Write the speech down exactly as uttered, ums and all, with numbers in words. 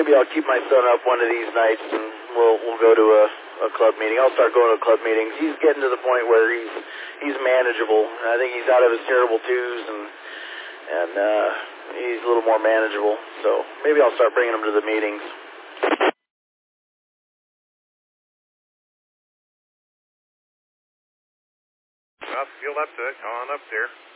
maybe I'll keep my son up one of these nights, and we'll we'll go to a, a club meeting. I'll start going to club meetings. He's getting to the point where he's he's manageable. I think he's out of his terrible twos, and and uh, he's a little more manageable. So maybe I'll start bringing him to the meetings. Well, if you feel up to it, come on up there.